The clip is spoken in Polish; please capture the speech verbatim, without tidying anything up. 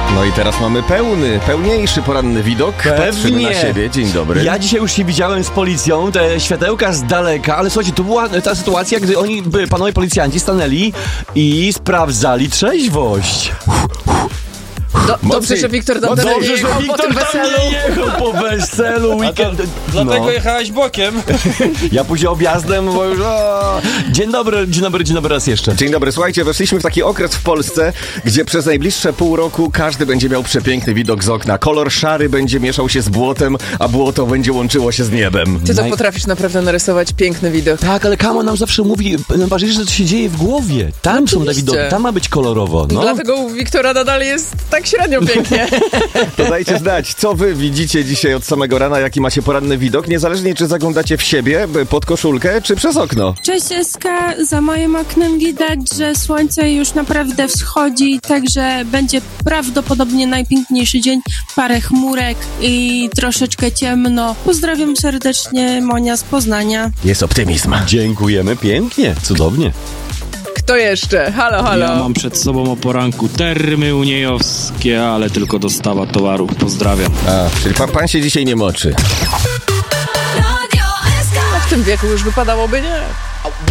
No i teraz mamy pełny, pełniejszy poranny widok. Patrzymy na siebie. Dzień dobry. Ja dzisiaj już się widziałem z policją, te światełka z daleka, ale słuchajcie, to była ta sytuacja, gdy oni, panowie policjanci, stanęli i sprawdzali trzeźwość. Do, dobrze, że Wiktor tam Dobrze, nie że jechał po Wiktor tym tam weselu. nie jechał po weselu, weekend. Dlatego No. jechałeś bokiem. Ja później objazdem, bo już... O. Dzień dobry, dzień dobry, dzień dobry raz jeszcze. Dzień dobry, słuchajcie, weszliśmy w taki okres w Polsce, gdzie przez najbliższe pół roku każdy będzie miał przepiękny widok z okna. Kolor szary będzie mieszał się z błotem, a błoto będzie łączyło się z niebem. Ty to Naj- potrafisz naprawdę narysować piękny widok. Tak, ale Kamo nam zawsze mówi, najważniejsze, że to się dzieje w głowie. Tam są te Oczywiście. widoki, tam ma być kolorowo. No. Dlatego u Wiktora nadal jest tak średnio pięknie. To dajcie znać, co wy widzicie dzisiaj od samego rana, jaki macie poranny widok, niezależnie czy zaglądacie w siebie, pod koszulkę, czy przez okno. Cześć Eska, za moim oknem widać, że słońce już naprawdę wschodzi, także będzie prawdopodobnie najpiękniejszy dzień, parę chmurek i troszeczkę ciemno. Pozdrawiam serdecznie, Monia z Poznania. Jest optymizm. Dziękujemy pięknie, cudownie. Kto jeszcze? Halo, halo. Ja mam przed sobą o poranku termy uniejowskie, ale tylko dostawa towaru. Pozdrawiam. A, czyli pan, pan się dzisiaj nie moczy. W tym wieku już wypadałoby nie.